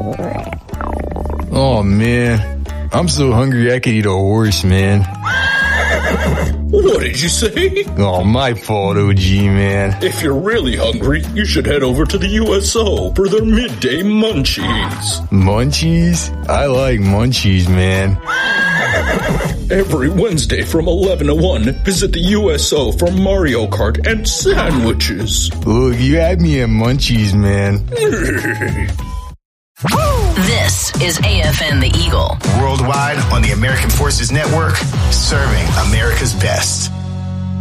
Oh, man. I'm so hungry I could eat a horse, man. What did you say? Oh, my fault, OG, man. If you're really hungry, you should head over to the USO for their midday munchies. Munchies? I like munchies, man. Every Wednesday from 11 to 1, visit the USO for Mario Kart and sandwiches. Look, you had me at munchies, man. This is AFN The Eagle. Worldwide on the American Forces Network, serving America's best.